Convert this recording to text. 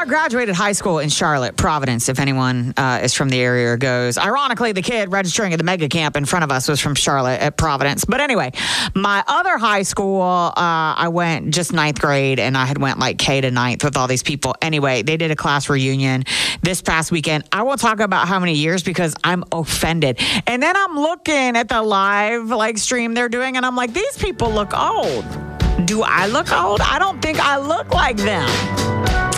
I graduated high school in Charlotte, Providence, if anyone is from the area or goes. Ironically, the kid registering at the mega camp in front of us was from Charlotte at Providence. But anyway, my other high school, I went just ninth grade, and I had went like K to ninth with all these people. Anyway, they did a class reunion this past weekend. I won't talk about how many years because I'm offended. And then I'm looking at the live stream they're doing, and I'm like, these people look old. Do I look old? I don't think I look like them.